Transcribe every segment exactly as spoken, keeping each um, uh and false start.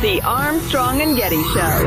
The Armstrong and Getty Show.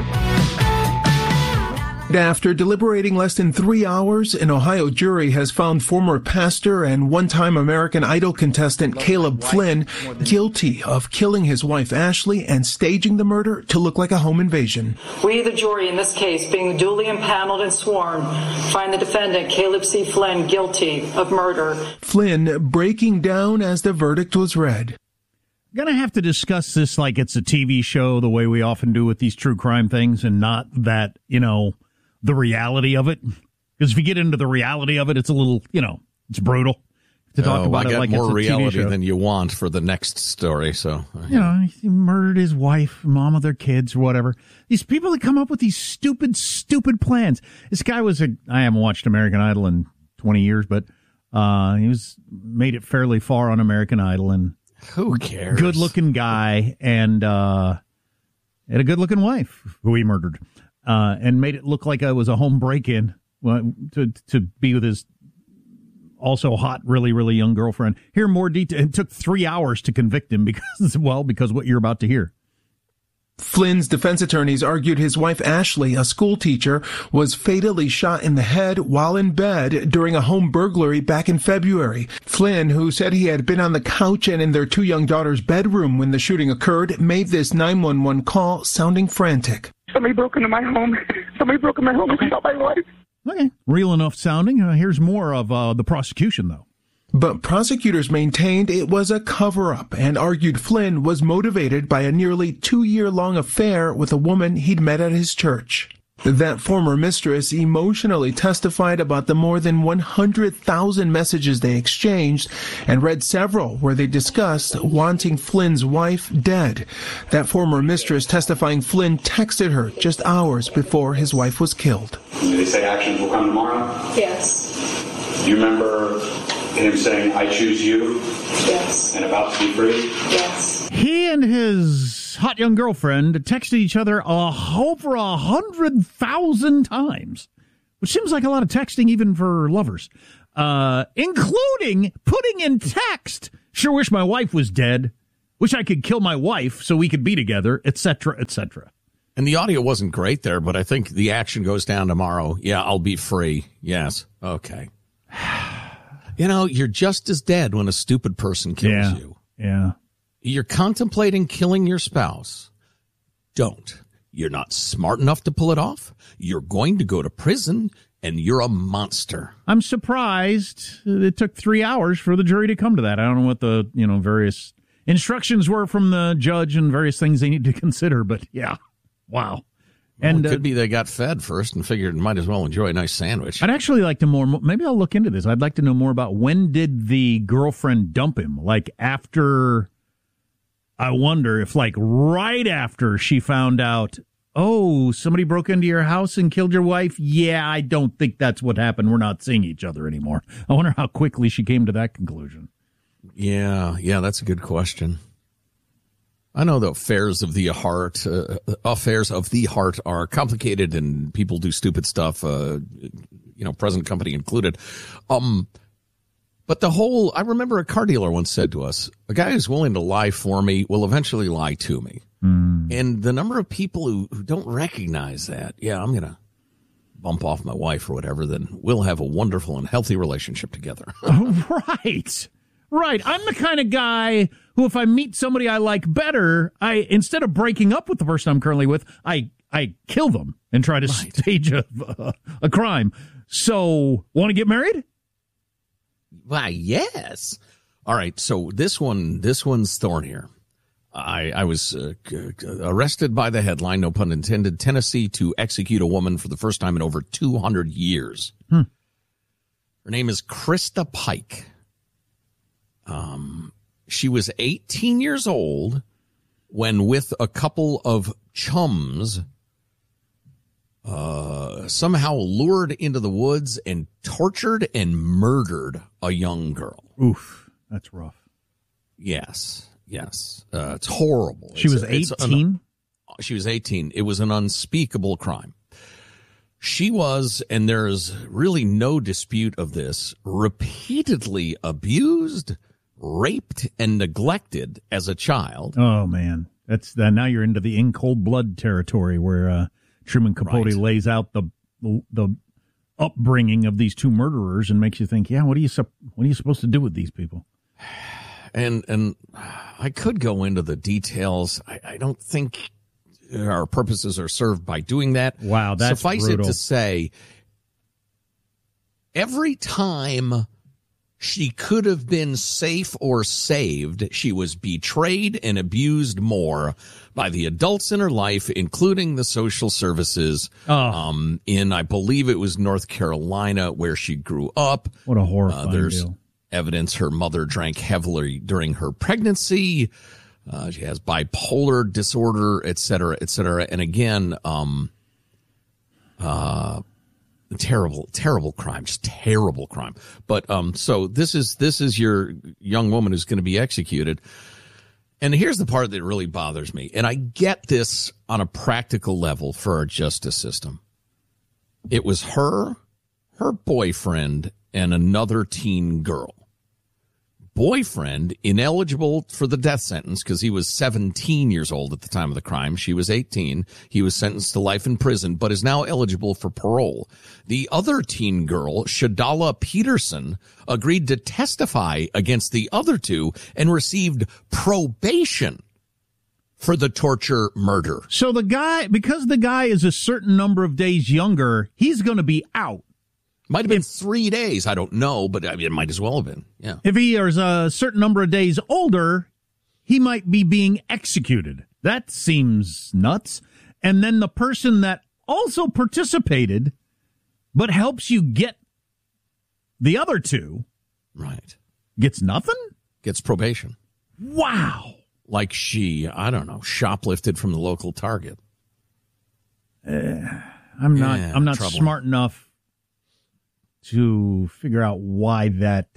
After deliberating less than three hours, an Ohio jury has found former pastor and one-time American Idol contestant Caleb Flynn guilty of killing his wife Ashley and staging the murder to look like a home invasion. We, the jury in this case, being duly impaneled and sworn, find the defendant, Caleb C. Flynn, guilty of murder. Flynn breaking down as the verdict was read. Going to have to discuss this like it's a T V show, the way we often do with these true crime things, and not that, you know, the reality of it. Because if you get into the reality of it, it's a little, you know, it's brutal to talk oh, about I got it like more it's a reality T V show. Than you want for the next story. So, you know, he murdered his wife, mom of their kids, or whatever. These people that come up with these stupid, stupid plans. This guy was a, I haven't watched American Idol in twenty years, but uh, he was made it fairly far on American Idol, and who cares? Good looking guy, and uh, had a good looking wife who he murdered. Uh, and made it look like it was a home break-in uh, to to be with his also hot, really, really young girlfriend. Hear more detail. It took three hours to convict him because, well, because what you're about to hear. Flynn's defense attorneys argued his wife Ashley, a school teacher, was fatally shot in the head while in bed during a home burglary back in February. Flynn, who said he had been on the couch and in their two young daughters' bedroom when the shooting occurred, made this nine one one call sounding frantic. Somebody broke into my home. Somebody broke into my home and shot my wife. Okay, real enough sounding. Uh, here's more of uh, the prosecution, though. But prosecutors maintained it was a cover-up and argued Flynn was motivated by a nearly two-year-long affair with a woman he'd met at his church. That former mistress emotionally testified about the more than one hundred thousand messages they exchanged and read several where they discussed wanting Flynn's wife dead. That former mistress testifying Flynn texted her just hours before his wife was killed. Did they say actions will come tomorrow? Yes. Do you remember him saying, I choose you? Yes. And about to be free? Yes. He and his hot young girlfriend texted each other a, over a hundred thousand times, which seems like a lot of texting even for lovers, uh, including putting in text, sure wish my wife was dead, wish I could kill my wife so we could be together, et cetera, et cetera. And the audio wasn't great there, but I think the action goes down tomorrow. Yeah, I'll be free. Yes. Okay. You know, you're just as dead when a stupid person kills yeah. you. Yeah. You're contemplating killing your spouse. Don't. You're not smart enough to pull it off. You're going to go to prison, and you're a monster. I'm surprised it took three hours for the jury to come to that. I don't know what the, you know, various instructions were from the judge and various things they need to consider, but yeah. Wow. And well, it could uh, be they got fed first and figured might as well enjoy a nice sandwich. I'd actually like to more, maybe I'll look into this. I'd like to know more about when did the girlfriend dump him? Like after, I wonder if like right after she found out, oh, somebody broke into your house and killed your wife? Yeah, I don't think that's what happened. We're not seeing each other anymore. I wonder how quickly she came to that conclusion. Yeah, yeah, that's a good question. I know the affairs of the heart, uh, affairs of the heart are complicated and people do stupid stuff, uh, you know, present company included. Um, but the whole, I remember a car dealer once said to us, a guy who's willing to lie for me will eventually lie to me. Mm. And the number of people who, who don't recognize that, yeah, I'm going to bump off my wife or whatever, then we'll have a wonderful and healthy relationship together. Right. Right. I'm the kind of guy who, if I meet somebody I like better, I instead of breaking up with the person I'm currently with, I I kill them and try to right. stage a, uh, a crime. So, want to get married? Why, yes. All right. So this one, this one's thornier. I, I was uh, arrested by the headline, no pun intended, Tennessee to execute a woman for the first time in over two hundred years. Hmm. Her name is Krista Pike. Um, she was eighteen years old when, with a couple of chums, uh, somehow lured into the woods and tortured and murdered a young girl. Oof, that's rough. Yes, yes. Uh, it's horrible. She it's, was eighteen? She was eighteen. It was an unspeakable crime. She was, and there's really no dispute of this, repeatedly abused, raped, and neglected as a child. Oh, man. That's uh, now you're into the in cold blood territory where uh, Truman Capote Right. lays out the the upbringing of these two murderers and makes you think, yeah, what are you sup- what are you supposed to do with these people? And and I could go into the details. I, I don't think our purposes are served by doing that. Wow, that's Suffice brutal. it to say, every time she could have been safe or saved, she was betrayed and abused more by the adults in her life, including the social services Oh. um, in, I believe it was North Carolina, where she grew up. What a horrifying Uh, there's deal. evidence her mother drank heavily during her pregnancy. Uh, she has bipolar disorder, et cetera, et cetera. And again, um, uh, terrible, terrible crime, just terrible crime. But, um, so this is, this is your young woman who's going to be executed. And here's the part that really bothers me. And I get this on a practical level for our justice system. It was her, her boyfriend, and another teen girl. Boyfriend ineligible for the death sentence because he was seventeen years old at the time of the crime. She was eighteen. He was sentenced to life in prison, but is now eligible for parole. The other teen girl, Shadala Peterson, agreed to testify against the other two and received probation for the torture murder. So the guy, because the guy is a certain number of days younger, he's going to be out. Might have been three days. I don't know, but I mean, it might as well have been. Yeah. If he is a certain number of days older, he might be being executed. That seems nuts. And then the person that also participated, but helps you get the other two, Right. gets nothing? Gets probation. Wow. Like she, I don't know, shoplifted from the local Target. Uh, I'm not, Yeah, I'm not trouble. smart enough to figure out why that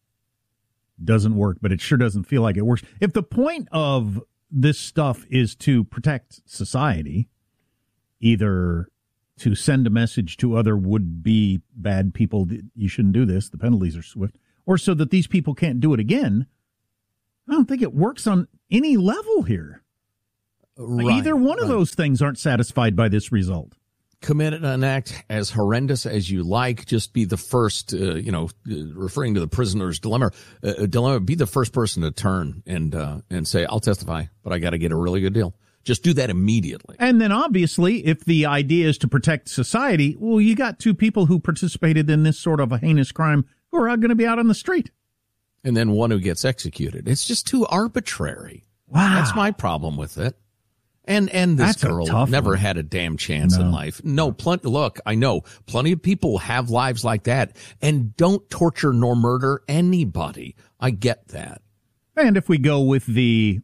doesn't work, but it sure doesn't feel like it works. If the point of this stuff is to protect society, either to send a message to other would-be bad people that you shouldn't do this, the penalties are swift, or so that these people can't do it again, I don't think it works on any level here. Right, Either one of right. those things aren't satisfied by this result. Commit an act as horrendous as you like. Just be the first, uh, you know, uh, referring to the prisoner's dilemma, uh, dilemma, be the first person to turn and, uh, and say, I'll testify, but I got to get a really good deal. Just do that immediately. And then obviously, if the idea is to protect society, well, you got two people who participated in this sort of a heinous crime who are going to be out on the street. And then one who gets executed. It's just too arbitrary. Wow. That's my problem with it. And, and this That's a girl tough never one. had a damn chance No. in life. No, plenty, look, I know plenty of people have lives like that and don't torture nor murder anybody. I get that. And if we go with the,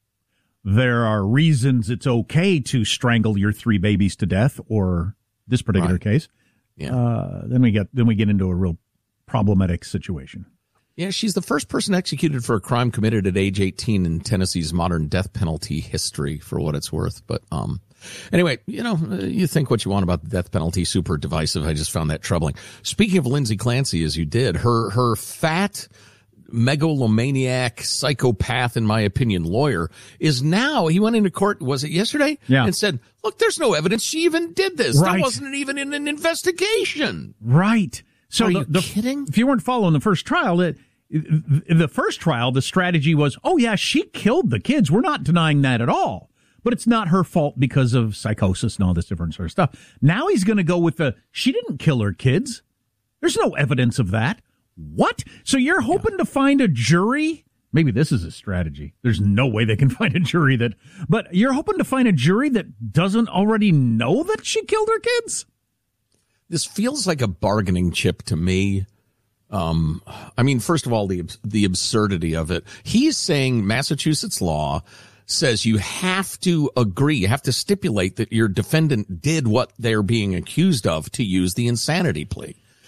there are reasons it's okay to strangle your three babies to death, or this particular Right. case, Yeah. uh, then we get, then we get into a real problematic situation. Yeah, she's the first person executed for a crime committed at age eighteen in Tennessee's modern death penalty history, for what it's worth. But um, anyway, you know, you think what you want about the death penalty, super divisive. I just found that troubling. Speaking of Lindsay Clancy, as you did, her her fat megalomaniac psychopath, in my opinion, lawyer is now, he went into court, was it yesterday? Yeah. And said, look, there's no evidence she even did this. Right. That wasn't even in an investigation. Right. So Are the, you the, kidding? If you weren't following the first trial, it, the first trial, the strategy was, oh yeah, she killed the kids. We're not denying that at all. But it's not her fault because of psychosis and all this different sort of stuff. Now he's going to go with the, she didn't kill her kids. There's no evidence of that. What? So you're hoping yeah. to find a jury? Maybe this is a strategy. There's no way they can find a jury that, but you're hoping to find a jury that doesn't already know that she killed her kids? This feels like a bargaining chip to me. Um, I mean, first of all, the the absurdity of it. He's saying Massachusetts law says you have to agree, you have to stipulate that your defendant did what they're being accused of to use the insanity plea.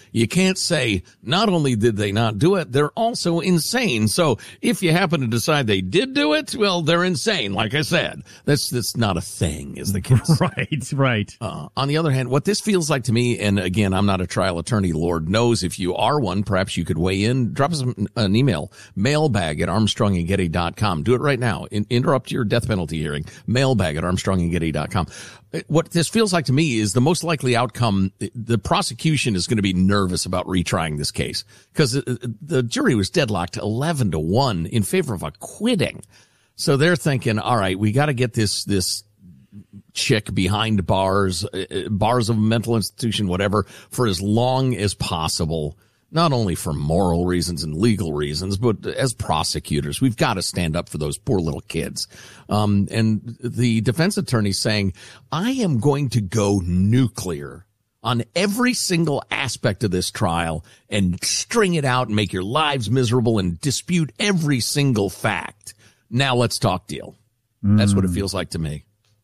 You can't say, not only did they not do it, they're also insane. So if you happen to decide they did do it, well, they're insane. Like I said, that's, that's not a thing, is the case. Right, right. Uh, on the other hand, what this feels like to me, and again, I'm not a trial attorney, Lord knows if you are one, perhaps you could weigh in. Drop us an email, mailbag at armstrong and getty dot com. Do it right now. In, interrupt your death penalty hearing. Mailbag at armstrong and getty dot com. What this feels like to me is the most likely outcome. The prosecution is going to be nervous about retrying this case because the jury was deadlocked eleven to one in favor of acquitting. So they're thinking, all right, we got to get this, this chick behind bars, bars of a mental institution, whatever, for as long as possible. Not only for moral reasons and legal reasons, but as prosecutors, we've got to stand up for those poor little kids. Um, and the defense attorney saying, I am going to go nuclear on every single aspect of this trial and string it out and make your lives miserable and dispute every single fact. Now let's talk deal. Mm. That's what it feels like to me.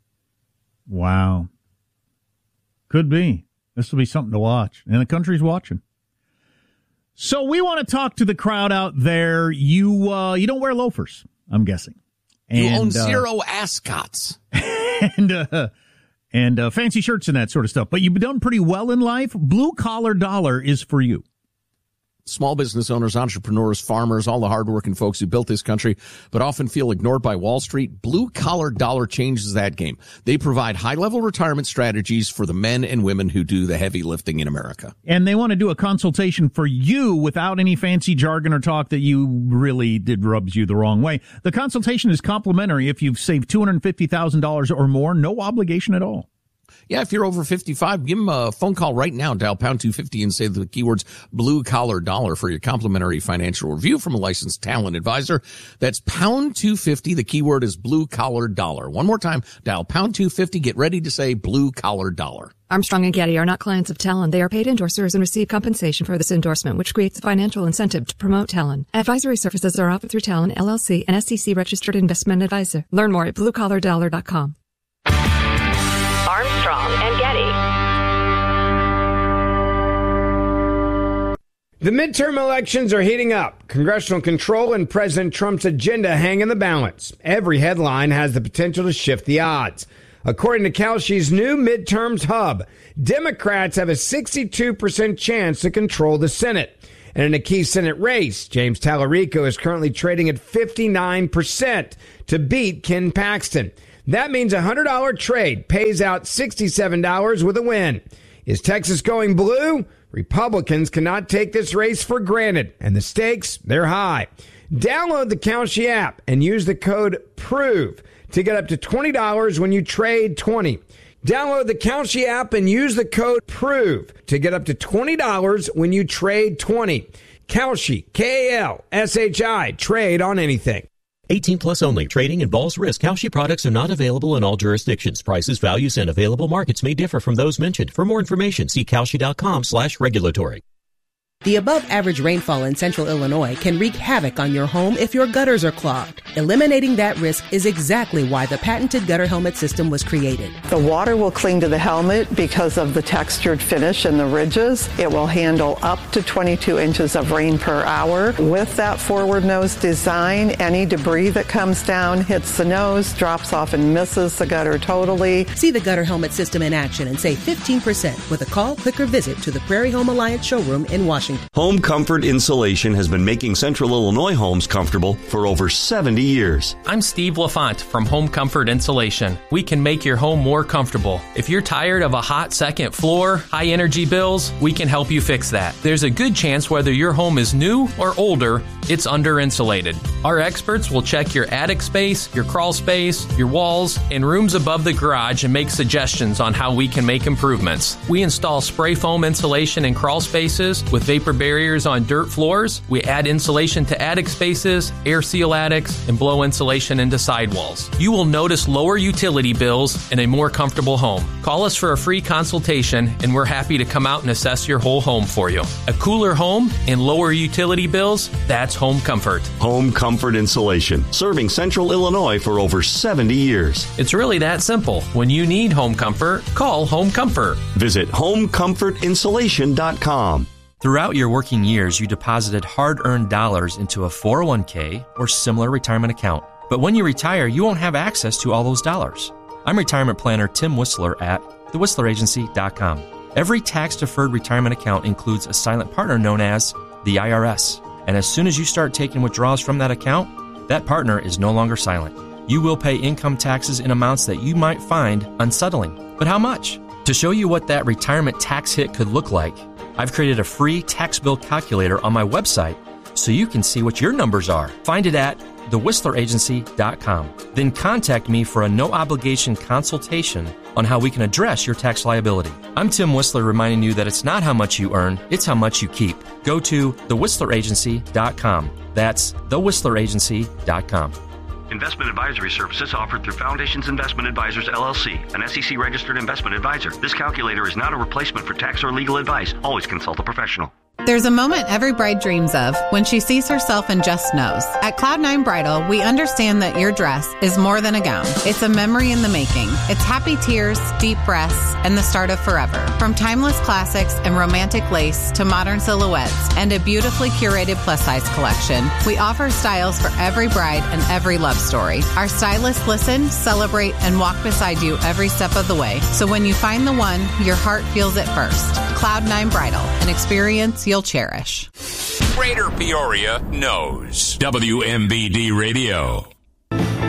Wow. Could be. This will be something to watch. And the country's watching. So we want to talk to the crowd out there. You uh, you don't wear loafers, I'm guessing. And, you own uh, zero ascots. and uh, and uh, fancy shirts and that sort of stuff. But you've done pretty well in life. Blue Collar Dollar is for you. Small business owners, entrepreneurs, farmers, all the hardworking folks who built this country, but often feel ignored by Wall Street. Blue Collar Dollar changes that game. They provide high-level retirement strategies for the men and women who do the heavy lifting in America. And they want to do a consultation for you without any fancy jargon or talk that you really did rubs you the wrong way. The consultation is complimentary if you've saved two hundred fifty thousand dollars or more. No obligation at all. Yeah, if you're over fifty-five, give them a phone call right now. Dial pound two fifty and say the keywords Blue Collar Dollar for your complimentary financial review from a licensed talent advisor. That's pound two fifty. The keyword is Blue Collar Dollar. One more time, dial pound two fifty. Get ready to say Blue Collar Dollar. Armstrong and Getty are not clients of Talon. They are paid endorsers and receive compensation for this endorsement, which creates a financial incentive to promote Talon. Advisory services are offered through Talon, L L C, an S E C-registered investment advisor. Learn more at blue collar dollar dot com. Armstrong and Getty. The midterm elections are heating up. Congressional control and President Trump's agenda hang in the balance. Every headline has the potential to shift the odds. According to Kalshi's new midterms hub, Democrats have a sixty-two percent chance to control the Senate. And in a key Senate race, James Tallarico is currently trading at fifty-nine percent to beat Ken Paxton. That means a one hundred dollars trade pays out sixty-seven dollars with a win. Is Texas going blue? Republicans cannot take this race for granted, and the stakes, they're high. Download the Kalshi app and use the code PROVE to get up to twenty dollars when you trade twenty. Download the Kalshi app and use the code PROVE to get up to twenty dollars when you trade twenty. Kalshi, K A L S H I, trade on anything. eighteen plus only. Trading involves risk. Kalshi products are not available in all jurisdictions. Prices, values, and available markets may differ from those mentioned. For more information, see kalshi.com slash regulatory. The above-average rainfall in central Illinois can wreak havoc on your home if your gutters are clogged. Eliminating that risk is exactly why the patented gutter helmet system was created. The water will cling to the helmet because of the textured finish and the ridges. It will handle up to twenty-two inches of rain per hour. With that forward nose design, any debris that comes down hits the nose, drops off and misses the gutter totally. See the gutter helmet system in action and save fifteen percent with a call, click, or visit to the Prairie Home Alliance showroom in Washington. Home Comfort Insulation has been making Central Illinois homes comfortable for over seventy years. I'm Steve LaFont from Home Comfort Insulation. We can make your home more comfortable. If you're tired of a hot second floor, high energy bills, we can help you fix that. There's a good chance whether your home is new or older, it's under insulated. Our experts will check your attic space, your crawl space, your walls, and rooms above the garage and make suggestions on how we can make improvements. We install spray foam insulation in crawl spaces with vapor barriers on dirt floors. We add insulation to attic spaces, air seal attics, and blow insulation into sidewalls. You will notice lower utility bills and a more comfortable home. Call us for a free consultation, and we're happy to come out and assess your whole home for you. A cooler home and lower utility bills, that's Home Comfort. Home Comfort Insulation, serving Central Illinois for over seventy years. It's really that simple. When you need home comfort, call Home Comfort. Visit home comfort insulation dot com. Throughout your working years, you deposited hard-earned dollars into a four oh one k or similar retirement account. But when you retire, you won't have access to all those dollars. I'm retirement planner Tim Whistler at the whistler agency dot com. Every tax-deferred retirement account includes a silent partner known as the I R S. And as soon as you start taking withdrawals from that account, that partner is no longer silent. You will pay income taxes in amounts that you might find unsettling. But how much? To show you what that retirement tax hit could look like, I've created a free tax bill calculator on my website so you can see what your numbers are. Find it at the whistler agency dot com. Then contact me for a no-obligation consultation on how we can address your tax liability. I'm Tim Whistler reminding you that it's not how much you earn, it's how much you keep. Go to the whistler agency dot com. That's the whistler agency dot com. Investment advisory services offered through Foundations Investment Advisors, L L C, an S E C-registered investment advisor. This calculator is not a replacement for tax or legal advice. Always consult a professional. There's a moment every bride dreams of when she sees herself and just knows. At Cloud nine Bridal, we understand that your dress is more than a gown. It's a memory in the making. It's happy tears, deep breaths, and the start of forever. From timeless classics and romantic lace to modern silhouettes and a beautifully curated plus-size collection, we offer styles for every bride and every love story. Our stylists listen, celebrate, and walk beside you every step of the way. So when you find the one, your heart feels it first. Cloud nine Bridal, an experience you'll cherish. Greater Peoria knows W M B D Radio.